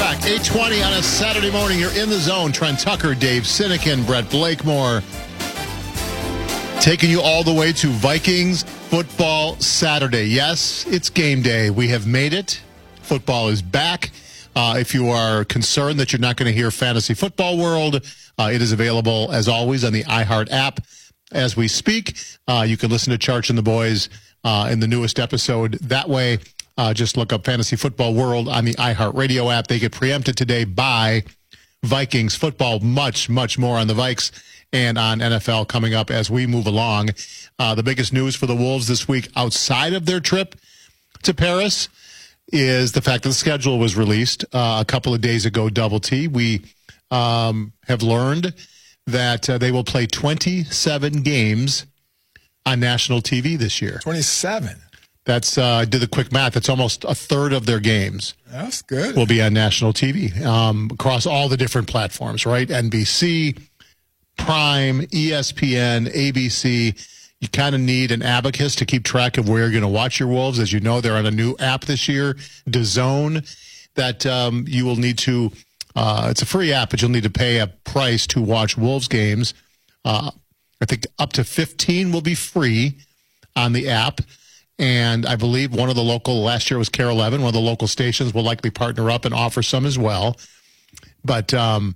back. 8:20 on a Saturday morning. You're in the zone. Trent Tucker, Dave Sinekin, Brett Blakemore. Taking you all the way to Vikings Football Saturday. Yes, it's game day. We have made it. Football is back. If you are concerned that you're not going to hear Fantasy Football World, it is available, as always, on the iHeart app as we speak. You can listen to Charch and the Boys in the newest episode that way. Just look up Fantasy Football World on the iHeart Radio app. They get preempted today by Vikings football. Much, much more on the Vikes and on NFL coming up as we move along. The biggest news for the Wolves this week outside of their trip to Paris is the fact that the schedule was released a couple of days ago, Double T. We have learned that they will play 27 games on national TV this year. 27? That's, I did the quick math. That's almost a third of their games. That's good. Will be on national TV across all the different platforms, right? NBC, Prime, ESPN, ABC. You kind of need an abacus to keep track of where you're going to watch your Wolves. As you know, they're on a new app this year, DAZN, that you will need to, it's a free app, but you'll need to pay a price to watch Wolves games. I think up to 15 will be free on the app. And I believe one of the local, last year was Care 11, one of the local stations will likely partner up and offer some as well. But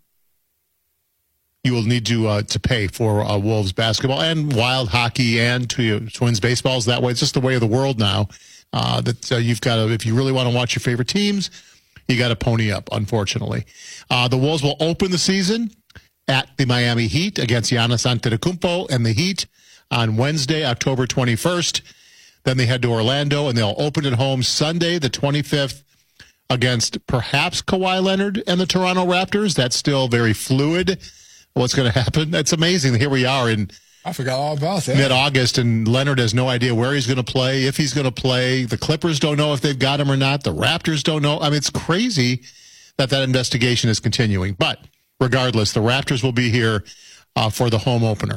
you will need to pay for Wolves basketball and Wild hockey and Twins baseballs that way. It's just the way of the world now. That you've got to, if you really want to watch your favorite teams, you got to pony up, unfortunately. The Wolves will open the season at the Miami Heat against Giannis Antetokounmpo and the Heat on Wednesday, October 21st. Then they head to Orlando, and they'll open at home Sunday, the 25th, against perhaps Kawhi Leonard and the Toronto Raptors. That's still very fluid, what's going to happen. That's amazing. Here we are in I forgot all about that. mid-August, and Leonard has no idea where he's going to play, if he's going to play. The Clippers don't know if they've got him or not. The Raptors don't know. I mean, it's crazy that investigation is continuing. But regardless, the Raptors will be here for the home opener.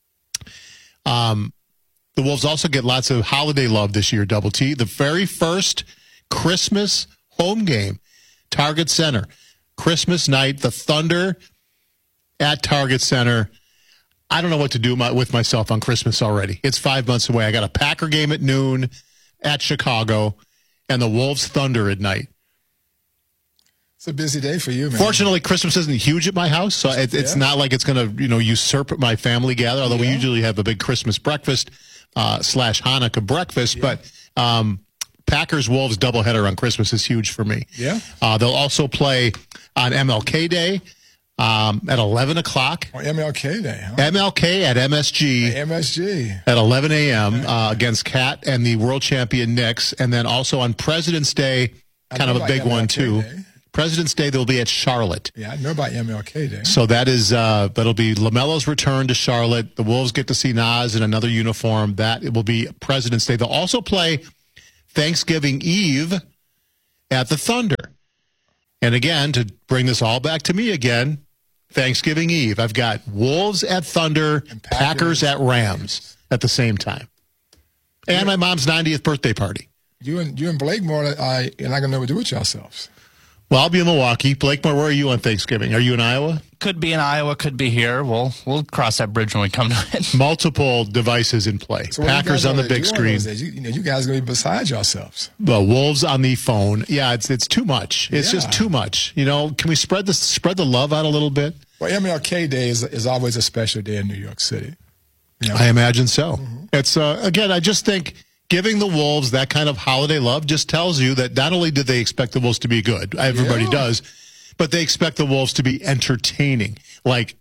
The Wolves also get lots of holiday love this year, Double T. The very first Christmas home game, Target Center. Christmas night, the Thunder at Target Center. I don't know what to do with myself on Christmas already. It's 5 months away. I got a Packer game at noon at Chicago and the Wolves Thunder at night. It's a busy day for you, man. Fortunately, Christmas isn't huge at my house, so it's not like it's going to usurp my family gather, although we usually have a big Christmas breakfast / Hanukkah breakfast. Yeah. But Packers-Wolves doubleheader on Christmas is huge for me. Yeah. They'll also play on MLK Day at 11 o'clock. Oh, MLK Day, huh? MLK at MSG. MSG. At 11 a.m. Against Cat and the world champion Knicks. And then also on President's Day, kind of a big one, too. Day. President's Day, they'll be at Charlotte. Yeah, I know about MLK Day. So that'll be LaMelo's return to Charlotte. The Wolves get to see Nas in another uniform. It will be President's Day. They'll also play Thanksgiving Eve at the Thunder. And again, to bring this all back to me again, Thanksgiving Eve. I've got Wolves at Thunder, and Packers at Rams at the same time. And my mom's 90th birthday party. You and Blakemore, you're not going to know what to do with yourselves. Well, I'll be in Milwaukee. Blakemore, where are you on Thanksgiving? Are you in Iowa? Could be in Iowa, could be here. We'll cross that bridge when we come to it. Multiple devices in play. So Packers on the big screen. You guys are going to be beside yourselves. Well, Wolves on the phone. Yeah, it's too much. It's just too much. Can we spread the love out a little bit? Well, MLK Day is always a special day in New York City. I imagine so. Mm-hmm. It's again, I just think giving the Wolves that kind of holiday love just tells you that not only did they expect the Wolves to be good, everybody does, but they expect the Wolves to be entertaining. Like,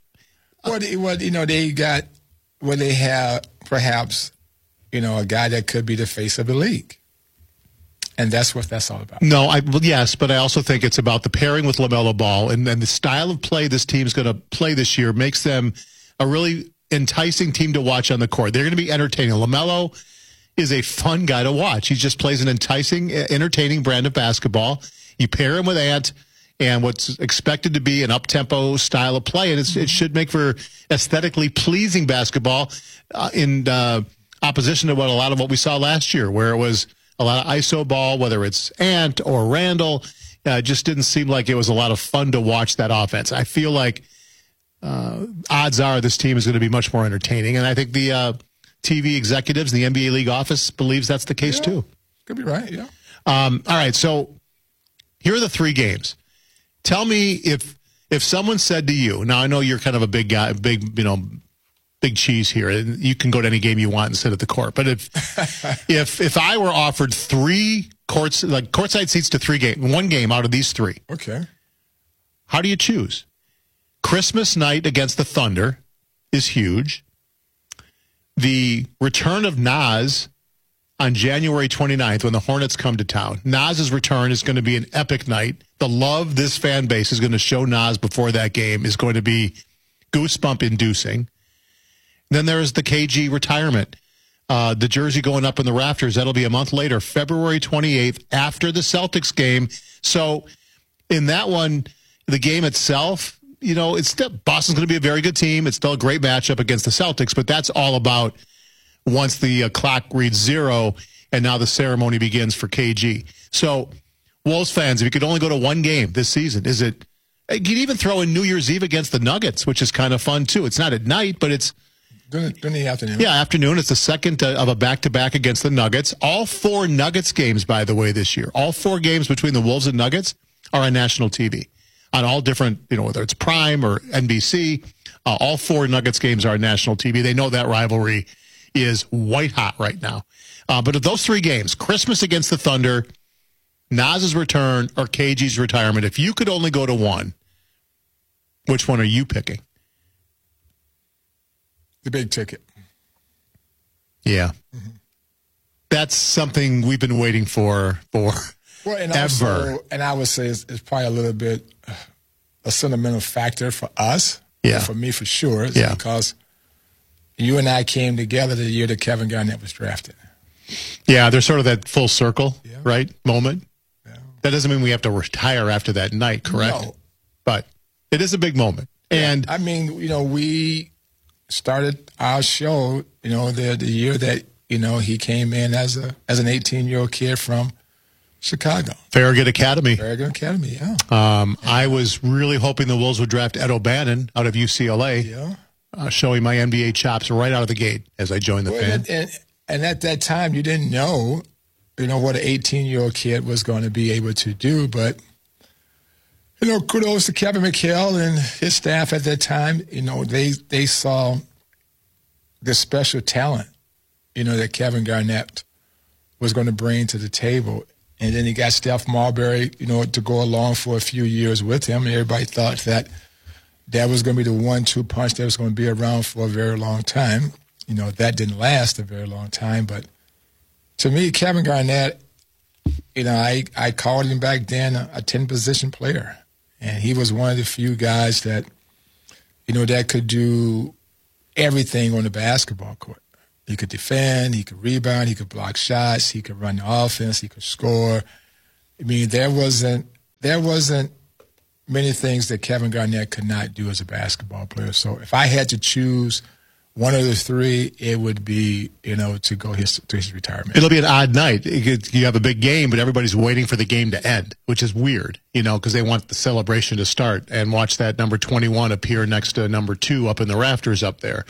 they have perhaps, a guy that could be the face of the league. And that's what that's all about. No, yes, but I also think it's about the pairing with LaMelo Ball and the style of play this team's going to play this year makes them a really enticing team to watch on the court. They're going to be entertaining. LaMelo is a fun guy to watch. He just plays an enticing, entertaining brand of basketball. You pair him with Ant and what's expected to be an up-tempo style of play, and it should make for aesthetically pleasing basketball in opposition to what we saw last year, where it was a lot of ISO ball, whether it's Ant or Randall. Just didn't seem like it was a lot of fun to watch that offense. I feel like odds are this team is going to be much more entertaining, and I think the TV executives, the NBA league office believes that's the case too. Could be right, yeah. All right, so here are the 3 games. Tell me if someone said to you, now I know you're kind of a big guy, big cheese here, and you can go to any game you want and sit at the court. But if I were offered 3 courtside seats to 3 games, 1 game out of these 3, Okay. how do you choose? Christmas night against the Thunder is huge. The return of Nas on January 29th when the Hornets come to town. Nas's return is going to be an epic night. The love this fan base is going to show Nas before that game is going to be goosebump-inducing. Then there's the KG retirement. The jersey going up in the rafters. That'll be a month later, February 28th, after the Celtics game. So in that one, the game itself, it's still, Boston's going to be a very good team. It's still a great matchup against the Celtics, but that's all about once the clock reads 0 and now the ceremony begins for KG. So Wolves fans, if you could only go to 1 game this season, you could even throw in New Year's Eve against the Nuggets, which is kind of fun too. It's not at night, but it's During the afternoon. Yeah, afternoon. It's the second of a back-to-back against the Nuggets. All 4 Nuggets games, by the way, this year. All 4 games between the Wolves and Nuggets are on national TV. On all different, whether it's Prime or NBC, all 4 Nuggets games are on national TV. They know that rivalry is white hot right now. But of those 3 games, Christmas against the Thunder, Nas's return, or KG's retirement, if you could only go to 1, which one are you picking? The big ticket. Yeah. Mm-hmm. That's something we've been waiting for and ever. Also, and I would say it's probably a little bit a sentimental factor for us. Yeah. For me, for sure. Yeah. Because you and I came together the year that Kevin Garnett was drafted. Yeah, there's sort of that full circle, right, moment. Yeah. That doesn't mean we have to retire after that night, correct? No. But it is a big moment. And I mean, we started our show, the year that, he came in as an 18-year-old kid from Chicago. Farragut Academy. Farragut Academy, yeah. I was really hoping the Wolves would draft Ed O'Bannon out of UCLA. Yeah. Showing my NBA chops right out of the gate as I joined the fan. And at that time, you didn't know, what an 18-year-old kid was going to be able to do. But, kudos to Kevin McHale and his staff at that time. They saw the special talent, that Kevin Garnett was going to bring to the table. And then he got Steph Marbury, to go along for a few years with him. And everybody thought that was going to be the 1-2 punch that was going to be around for a very long time. That didn't last a very long time. But to me, Kevin Garnett, I called him back then a 10-position player. And he was one of the few guys that, that could do everything on the basketball court. He could defend, he could rebound, he could block shots, he could run the offense, he could score. I mean, there wasn't many things that Kevin Garnett could not do as a basketball player. So if I had to choose one of the 3, it would be, to go to his retirement. It'll be an odd night. You have a big game, but everybody's waiting for the game to end, which is weird, because they want the celebration to start and watch that number 21 appear next to number 2 up in the rafters up there.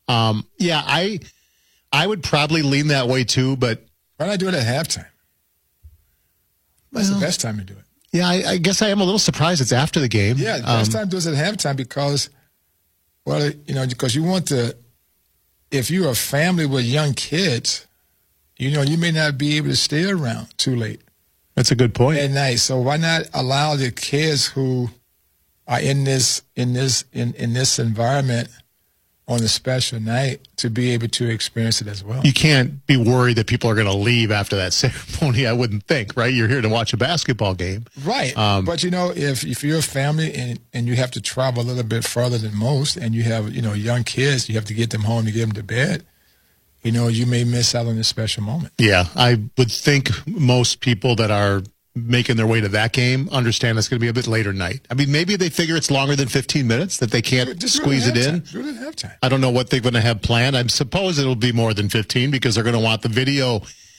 I would probably lean that way too, but why not do it at halftime? That's the best time to do it. Yeah, I guess I am a little surprised it's after the game. Yeah, the best time to do it at halftime because you want to. If you're a family with young kids, you may not be able to stay around too late. That's a good point. At night, so why not allow the kids who are in this environment on a special night to be able to experience it as well? You can't be worried that people are going to leave after that ceremony, I wouldn't think, right? You're here to watch a basketball game. Right. But, if you're a family and you have to travel a little bit further than most and you have, young kids, you have to get them home to get them to bed, you may miss out on this special moment. Yeah, I would think most people that are making their way to that game understand it's going to be a bit later night. I mean, maybe they figure it's longer than 15 minutes, that they can't squeeze it in. Do it at halftime. I don't know what they're going to have planned. I suppose it'll be more than 15 because they're going to want the video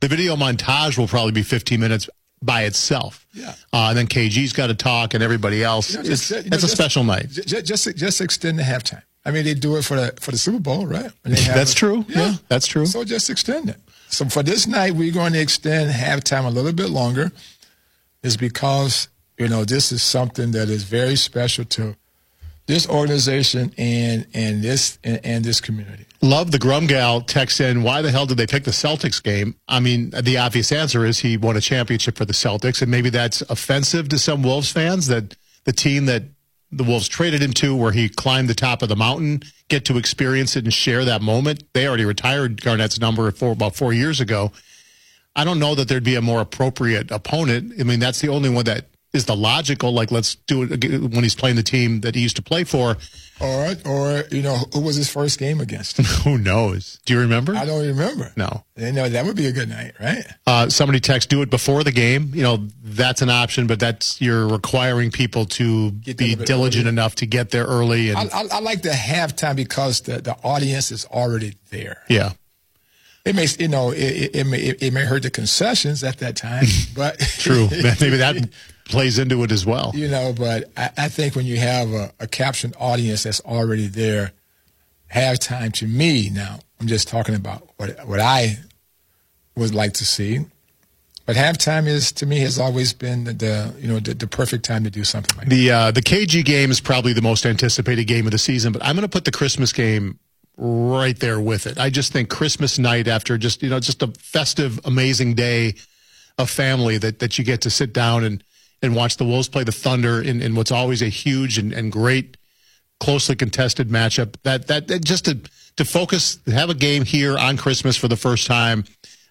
The video montage will probably be 15 minutes by itself. Yeah. And then KG's got to talk and everybody else. It's a special night. Just extend the halftime. I mean, they do it for the Super Bowl, right? That's true. Yeah, that's true. So just extend it. So for this night, we're going to extend halftime a little bit longer. Is because, this is something that is very special to this organization and this community. Love the Grumgal text in, why the hell did they pick the Celtics game? I mean, the obvious answer is he won a championship for the Celtics, and maybe that's offensive to some Wolves fans, that the team that the Wolves traded him to, where he climbed the top of the mountain, get to experience it and share that moment. They already retired Garnett's number about 4 years ago. I don't know that there'd be a more appropriate opponent. I mean, that's the only one that is the logical, like, let's do it when he's playing the team that he used to play for. Or who was his first game against? Who knows? Do you remember? I don't remember. No. That would be a good night, right? Somebody text, do it before the game. That's an option, but you're requiring people to be diligent enough to get there early. And I like the halftime because the audience is already there. Yeah. It may, it may hurt the concessions at that time, but true. Maybe that plays into it as well. But I think when you have a captioned audience that's already there, halftime to me now, I'm just talking about what I would like to see. But halftime to me has always been the perfect time to do something like that. The KG game is probably the most anticipated game of the season, but I'm going to put the Christmas game right there with it. I just think Christmas night, after just a festive, amazing day of family that you get to sit down and watch the Wolves play the Thunder in what's always a huge and great, closely contested matchup. That just to focus, have a game here on Christmas for the first time.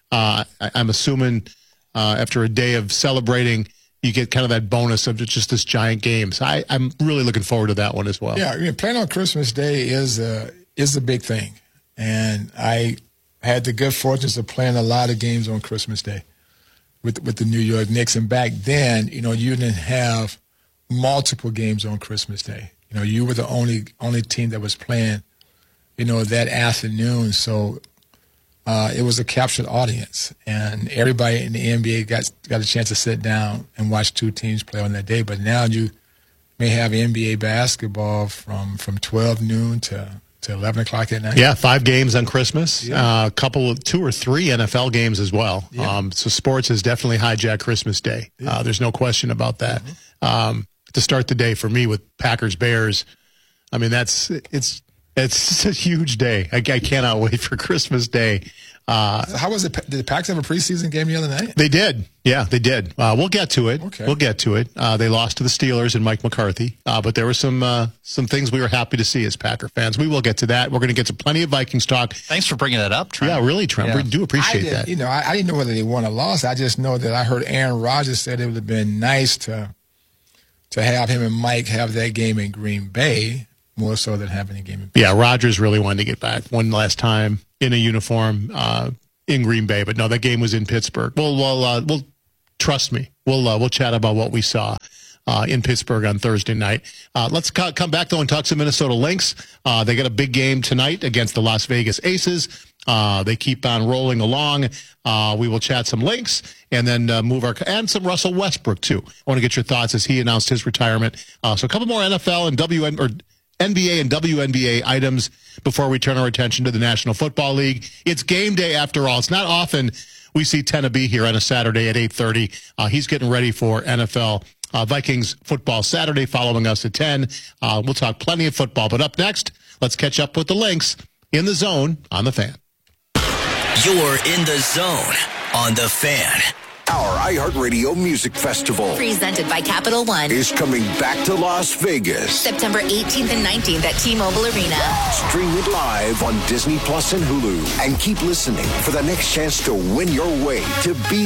I'm assuming after a day of celebrating, you get kind of that bonus of just this giant game. So I'm really looking forward to that one as well. Yeah, playing on Christmas Day is a big thing. And I had the good fortunes of playing a lot of games on Christmas Day with the New York Knicks. And back then, you didn't have multiple games on Christmas Day. You were the only team that was playing, that afternoon. So it was a captured audience. And everybody in the NBA got a chance to sit down and watch two teams play on that day. But now you may have NBA basketball from 12 noon to 11 o'clock at night. Yeah, 5 games on Christmas. Yeah. 2 or 3 NFL games as well. Yeah. So sports has definitely hijacked Christmas Day. Yeah. There's no question about that. Mm-hmm. To start the day for me with Packers-Bears, I mean, it's a huge day. I cannot wait for Christmas Day. So how was it? Did the Packers have a preseason game the other night? They did. Yeah, they did. We'll get to it. Okay. We'll get to it. They lost to the Steelers and Mike McCarthy, but there were some things we were happy to see as Packer fans. We will get to that. We're going to get to plenty of Vikings talk. Thanks for bringing that up, Trent. Yeah, really, Trent. Yeah. We do appreciate that. I didn't know whether they won or lost. I just know that I heard Aaron Rodgers said it would have been nice to have him and Mike have that game in Green Bay, more so than having a game in Pittsburgh. Yeah, Rodgers really wanted to get back one last time in a uniform in Green Bay, but no, that game was in Pittsburgh. We'll trust me. We'll chat about what we saw in Pittsburgh on Thursday night. Let's come back though and talk some Minnesota Lynx. They got a big game tonight against the Las Vegas Aces. They keep on rolling along. We will chat some Lynx and then and some Russell Westbrook too. I want to get your thoughts as he announced his retirement. So a couple more NFL and NBA and WNBA items before we turn our attention to the National Football League. It's game day after all. It's not often we see Tenabee here on a Saturday at 8:30. He's getting ready for NFL Vikings football Saturday, following us at 10. We'll talk plenty of football. But up next, let's catch up with the Lynx in the zone on The Fan. You're in the zone on The Fan. Our iHeartRadio Music Festival, presented by Capital One, is coming back to Las Vegas. September 18th and 19th at T-Mobile Arena. Stream it live on Disney Plus and Hulu. And keep listening for the next chance to win your way to be